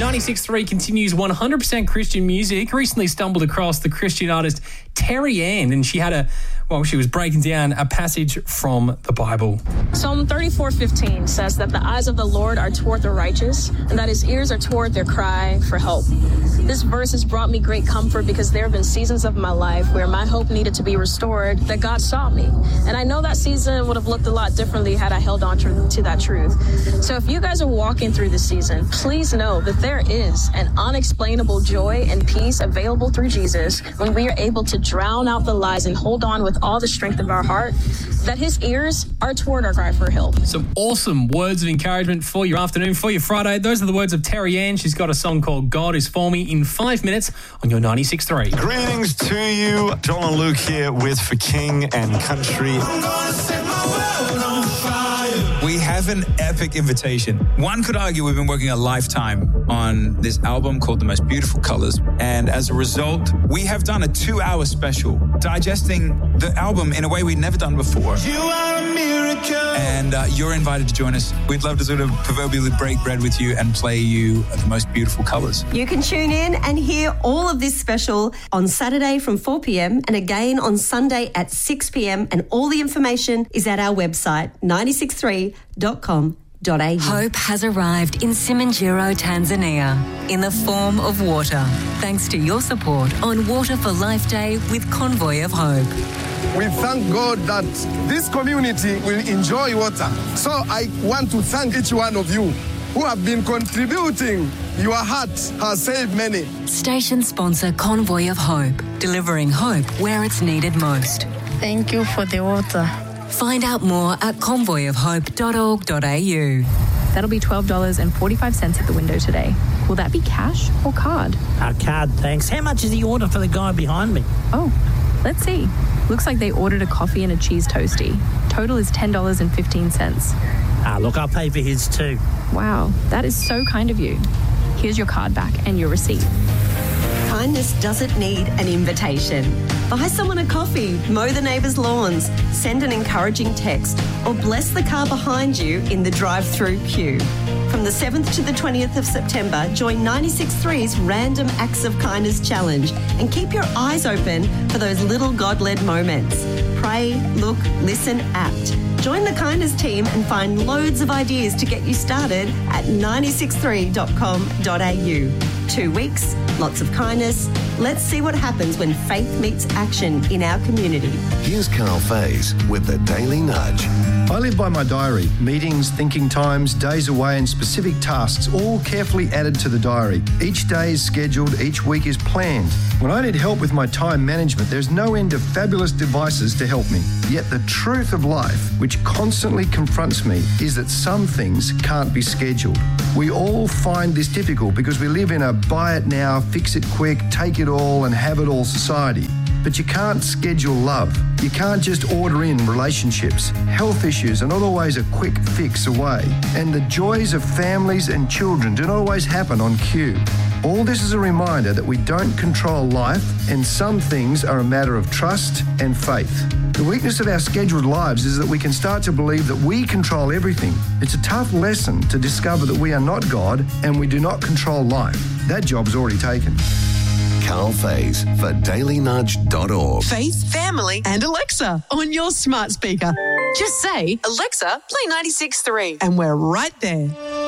96.3 continues 100% Christian music. Recently stumbled across the Christian artist Terry Ann, and she was breaking down a passage from the Bible. Psalm 34:15 says that the eyes of the Lord are toward the righteous, and that his ears are toward their cry for help. This verse has brought me great comfort because there have been seasons of my life where my hope needed to be restored, that God saw me. And I know that season would have looked a lot differently had I held on to that truth. So if you guys are walking through this season, please know that there is an unexplainable joy and peace available through Jesus when we are able to drown out the lies and hold on with all the strength of our heart, that his ears are toward our cry for help. Some awesome words of encouragement for your afternoon, for your Friday. Those are the words of Terry Ann. She's got a song called God Is For Me in 5 minutes on your 96.3. Greetings to you. John and Luke here with For King and Country. I'm gonna set my world on fire. We have an epic invitation. One could argue we've been working a lifetime on this album called The Most Beautiful Colors. And as a result, we have done a 2-hour special digesting the album in a way we'd never done before. You are a miracle. And you're invited to join us. We'd love to sort of proverbially break bread with you and play you The Most Beautiful Colors. You can tune in and hear all of this special on Saturday from 4 p.m. and again on Sunday at 6 p.m. And all the information is at our website, 963.com.au. Hope has arrived in Simanjiro, Tanzania, in the form of water, thanks to your support on Water for Life Day with Convoy of Hope. We thank God that this community will enjoy water. So I want to thank each one of you who have been contributing. Your heart has saved many. Station sponsor Convoy of Hope, delivering hope where it's needed most. Thank you for the water. Find out more at convoyofhope.org.au. That'll be $12.45 at the window today. Will that be cash or card? Card, thanks. How much is the order for the guy behind me? Oh, let's see. Looks like they ordered a coffee and a cheese toastie. Total is $10.15. Look, I'll pay for his too. Wow, that is so kind of you. Here's your card back and your receipt. Kindness doesn't need an invitation. Buy someone a coffee, mow the neighbours' lawns, send an encouraging text, or bless the car behind you in the drive-through queue. From the 7th to the 20th of September, join 96.3's Random Acts of Kindness Challenge and keep your eyes open for those little God-led moments. Pray, look, listen, act. Join the Kindness team and find loads of ideas to get you started at 963.com.au. 2 weeks, lots of kindness. Let's see what happens when faith meets action in our community. Here's Carl Faze with the Daily Nudge. I live by my diary. Meetings, thinking times, days away and specific tasks, all carefully added to the diary. Each day is scheduled, each week is planned. When I need help with my time management, there's no end of fabulous devices to help me. Yet the truth of life, which constantly confronts me, is that some things can't be scheduled. We all find this difficult because we live in a buy it now, fix it quick, take it all and have it all society. But you can't schedule love. You can't just order in relationships. Health issues are not always a quick fix away. And the joys of families and children do not always happen on cue. All this is a reminder that we don't control life and some things are a matter of trust and faith. The weakness of our scheduled lives is that we can start to believe that we control everything. It's a tough lesson to discover that we are not God and we do not control life. That job's already taken. Carl Faze for dailynudge.org. Faith, family and Alexa on your smart speaker. Just say, Alexa, play 96.3 and we're right there.